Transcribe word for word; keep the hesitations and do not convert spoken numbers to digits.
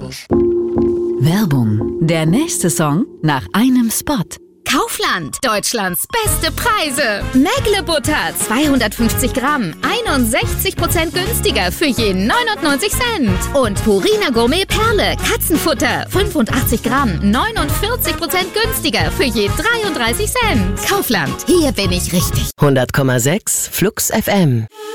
Werbung. Der nächste Song nach einem Spot. Kaufland, Deutschlands beste Preise. Mägle-Butter, zweihundertfünfzig Gramm, einundsechzig Prozent günstiger für je neunundneunzig Cent. Und Purina Gourmet Perle, Katzenfutter, fünfundachtzig Gramm, neunundvierzig Prozent günstiger für je dreiunddreißig Cent. Kaufland, hier bin ich richtig. hundert Komma sechs Flux F M.